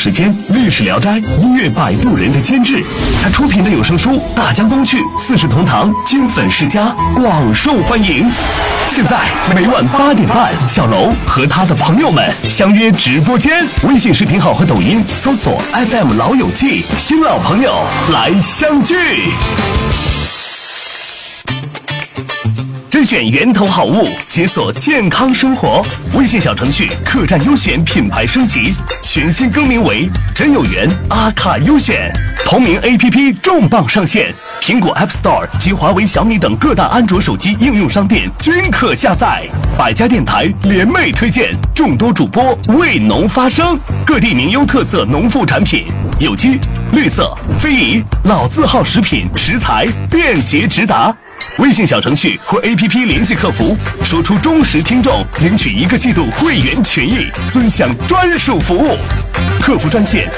时间，历史聊斋，音乐摆渡人的监制。他出品的有声书《大江东去》《四世同堂》《金粉世家》广受欢迎。现在每晚8点半，小楼和他的朋友们相约直播间，微信视频号和抖音搜索 FM 老友记，新老朋友来相聚。甄选源头好物，解锁健康生活。微信小程序客栈优选品牌升级，全新更名为真有缘阿卡优选。同名 APP 重磅上线，苹果 App Store 及华为、小米等各大安卓手机应用商店均可下载。百家电台联袂推荐，众多主播为农发声，各地名优特色农副产品，有机、绿色、非遗、老字号食品食材便捷直达。微信小程序或 APP 联系客服，说出忠实听众，领取1个季度会员权益，尊享专属服务。客服专线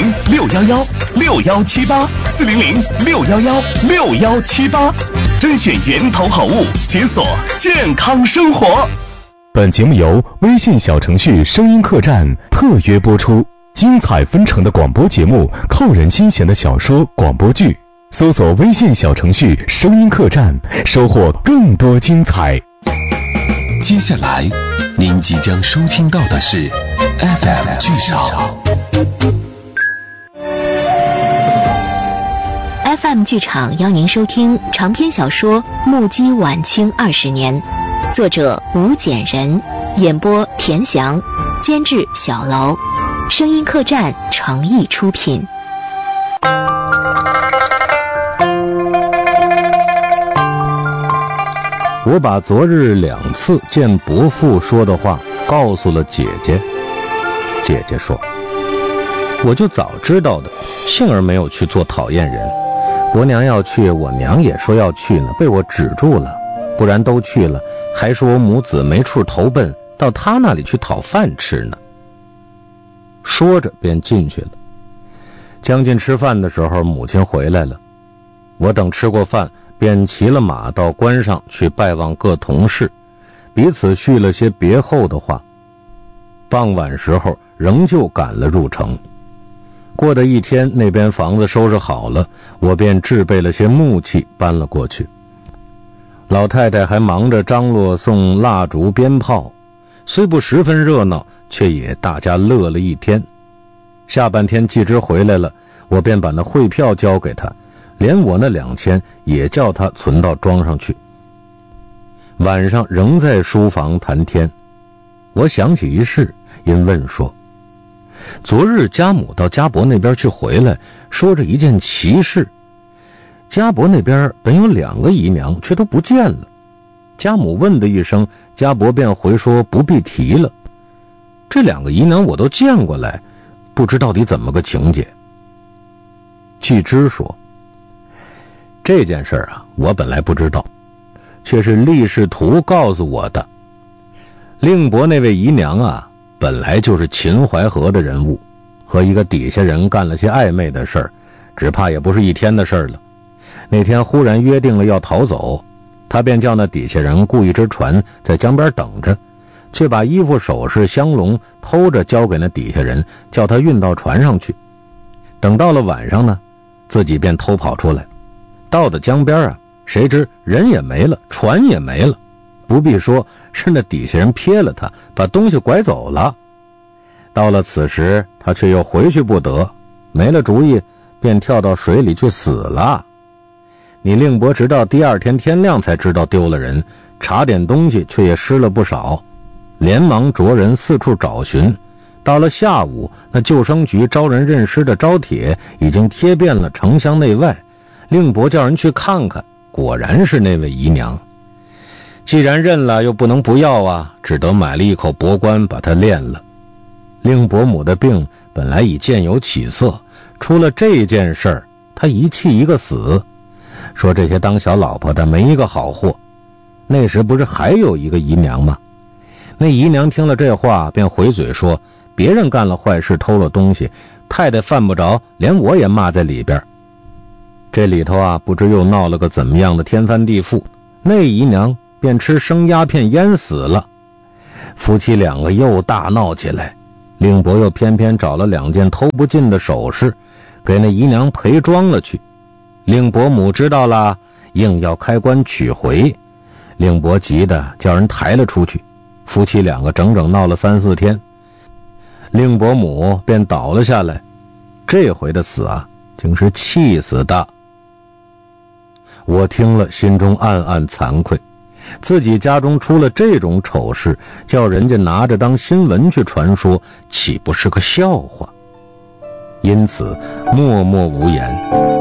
400-611-6178，400-611-6178，甄选源头好物，解锁健康生活。 本节目由微信小程序声音客栈特约播出，精彩纷呈的广播节目，扣人心弦的小说广播剧。搜索微信小程序声音客栈，收获更多精彩。 接下来您即将收听到的是 FM 剧场。 FM 剧场邀您收听长篇小说《目击晚清20年》，作者吴简人，演播田翔，监制小楼，声音客栈诚意出品。 我把昨日2次见伯父说的话告诉了姐姐。姐姐说，我就早知道的，幸而没有去做讨厌人。伯娘要去，我娘也说要去呢，被我止住了，不然都去了，还说我母子没处投奔，到他那里去讨饭吃呢。说着便进去了。将近吃饭的时候，母亲回来了。我等吃过饭，便骑了马到关上去拜望各同事，彼此叙了些别后的话。傍晚时候仍旧赶了入城。过的一天，那边房子收拾好了，我便制备了些木器搬了过去。老太太还忙着张罗送蜡烛鞭炮，虽不十分热闹，却也大家乐了一天。下半天季之回来了，我便把那汇票交给他，连我那2000也叫他存到庄上去。晚上仍在书房谈天，我想起一事，因问说，昨日家母到家伯那边去回来，说着一件奇事。家伯那边本有2个姨娘，却都不见了。家母问的一声，家伯便回说不必提了。这2个姨娘我都见过来，不知到底怎么个情节。季之说，这件事啊，我本来不知道，却是历史图告诉我的。令伯那位姨娘啊，本来就是秦淮河的人物，和一个底下人干了些暧昧的事儿，只怕也不是一天的事了。那天忽然约定了要逃走，他便叫那底下人雇一只船在江边等着，却把衣服首饰香笼偷着交给那底下人，叫他运到船上去。等到了晚上呢，自己便偷跑出来。到了江边啊，谁知人也没了，船也没了，不必说，是那底下人瞥了他，把东西拐走了。到了此时，他却又回去不得，没了主意，便跳到水里去死了。你令伯直到第2天天亮才知道丢了人，查点东西却也失了不少，连忙着人四处找寻。到了下午，那救生局招人认尸的招帖已经贴遍了城乡内外，令伯叫人去看看，果然是那位姨娘。既然认了，又不能不要啊，只得买了一口帛棺把它殓了。令伯母的病本来已渐有起色，出了这件事儿，他一气一个死，说这些当小老婆的没一个好货。那时不是还有一个姨娘吗？那姨娘听了这话，便回嘴说，别人干了坏事偷了东西，太太犯不着，连我也骂在里边。这里头啊，不知又闹了个怎么样的天翻地覆，那姨娘便吃生鸦片淹死了。夫妻2个又大闹起来， 令伯又偏偏找了2件偷不尽的首饰，给那姨娘陪装了去。令伯母知道了，硬要开棺取回，令伯急得叫人抬了出去，夫妻2个整整闹了3、4天。令伯母便倒了下来，这回的死啊，竟是气死的。我听了心中暗暗惭愧，自己家中出了这种丑事，叫人家拿着当新闻去传说，岂不是个笑话？因此默默无言。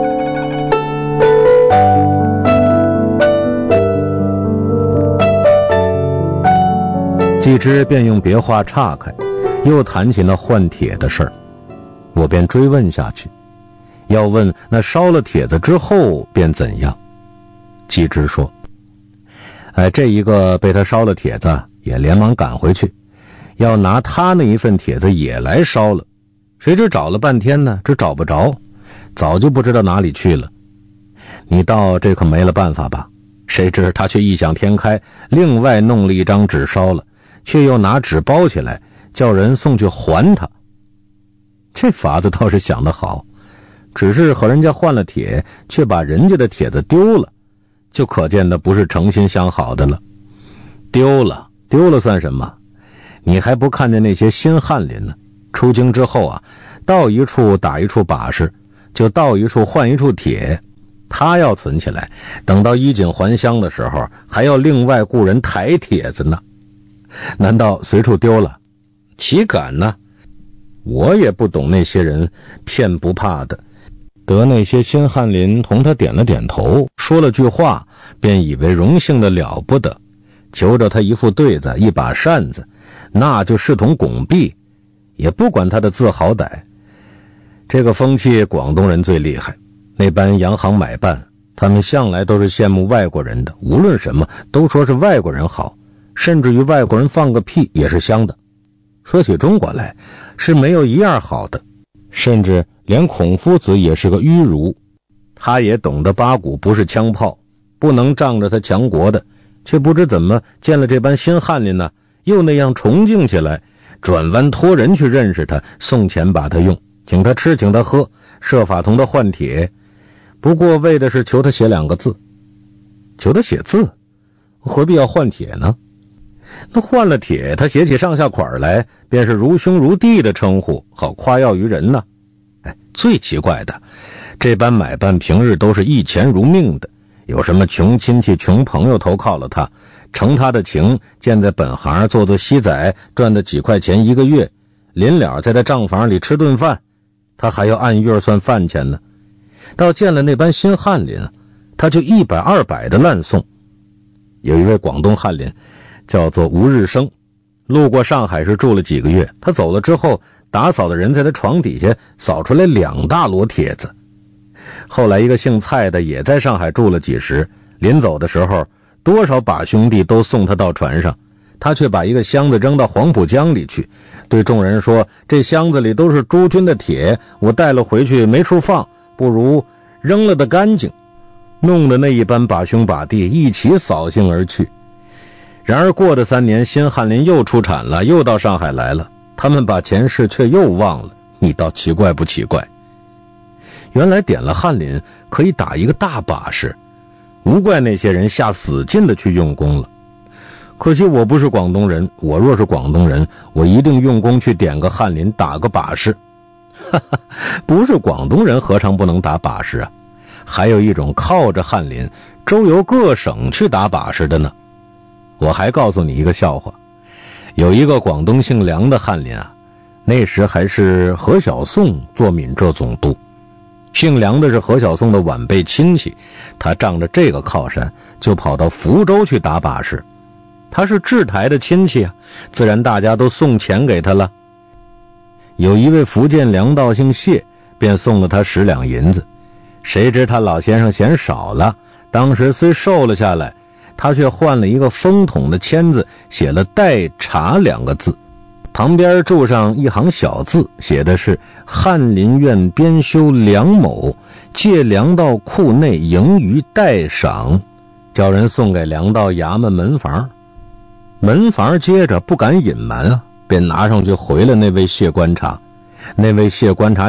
季之便用别话岔开，又谈起那换帖的事儿，我便追问下去，要问那烧了帖子之后便怎样。季之说，这一个被他烧了帖子，也连忙赶回去，要拿他那一份帖子也来烧了，谁知找了半天呢，这找不着，早就不知道哪里去了。你道这可没了办法吧？谁知他却异想天开，另外弄了一张纸烧了，却又拿纸包起来，叫人送去还他。这法子倒是想得好，只是和人家换了帖，却把人家的帖子丢了，就可见的不是诚心相好的了。丢了算什么？你还不看见那些新翰林呢？出京之后啊，到一处打一处把式，就到一处换一处帖，他要存起来，等到衣锦还乡的时候，还要另外雇人抬帖子呢。难道随处丢了？岂敢呢？我也不懂那些人骗不怕的，得那些新翰林同他点了点头，说了句话，便以为荣幸的了不得，求着他一副对子，一把扇子，那就视同拱璧，也不管他的字好歹。这个风气广东人最厉害，那班洋行买办，他们向来都是羡慕外国人的，无论什么都说是外国人好，甚至于外国人放个屁也是香的。说起中国来，是没有一样好的，甚至连孔夫子也是个迂儒，他也懂得八股不是枪炮，不能仗着他强国的，却不知怎么见了这班新翰林呢，又那样崇敬起来，转弯托人去认识他，送钱把他用，请他吃请他喝，设法同他换帖，不过为的是求他写2个字。求他写字，何必要换帖呢？那换了帖，他写起上下款来，便是如兄如弟的称呼，好夸耀于人呢。最奇怪的，这班买办平日都是一钱如命的，有什么穷亲戚穷朋友投靠了他，承他的情，建在本行做西仔，赚的几块钱一个月，临了在他账房里吃顿饭，他还要按月算饭钱呢。到见了那班新翰林，他就100、200的烂送。有一位广东翰林叫做吴日生，路过上海市住了几个月，他走了之后，打扫的人在他床底下扫出来2大摞帖子。后来一个姓蔡的也在上海住了几时，临走的时候，多少把兄弟都送他到船上，他却把一个箱子扔到黄浦江里去，对众人说，这箱子里都是诸君的帖，我带了回去没处放，不如扔了的干净，弄得那一般把兄把弟一起扫兴而去。然而过的3年，新翰林又出产了，又到上海来了，他们把前世却又忘了，你倒奇怪不奇怪？原来点了翰林可以打一个大把式，无怪那些人下死劲的去用功了。可惜我不是广东人，我若是广东人，我一定用功去点个翰林，打个把式。不是广东人何尝不能打把式啊？还有一种靠着翰林周游各省去打把式的呢。我还告诉你一个笑话，有一个广东姓梁的翰林啊，那时还是何小宋做闽浙总督，姓梁的是何小宋的晚辈亲戚，他仗着这个靠山，就跑到福州去打把式。他是治台的亲戚啊，自然大家都送钱给他了。有一位福建粮道姓谢，便送了他10两银子，谁知他老先生嫌少了，当时虽收了下来，他却换了一个风筒的签字，写了代茶2个字，旁边注上一行小字，写的是翰林院编修梁某借粮道库内盈余代赏，叫人送给粮道衙门门房。门房接着不敢隐瞒啊， 便拿上去回了那位谢观察。那位谢观察